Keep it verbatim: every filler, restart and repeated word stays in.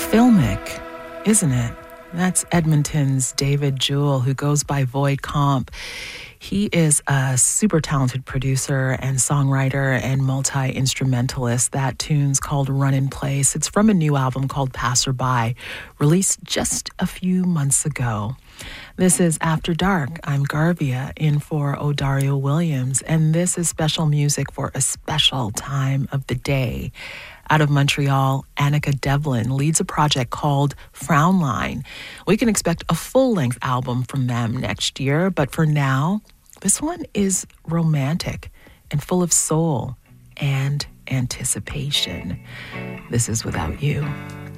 Filmic, isn't it? That's Edmonton's David Jewell, who goes by Void Comp. He is a super talented producer and songwriter and multi-instrumentalist. That tune's called Run in Place. It's from a new album called Passerby, released just a few months ago. This is After Dark. I'm Garvia, in for Odario Williams, and this is special music for a special time of the day. Out of Montreal, Annika Devlin leads a project called Frownline. We can expect a full-length album from them next year, but for now, this one is romantic and full of soul and anticipation. This is Without You.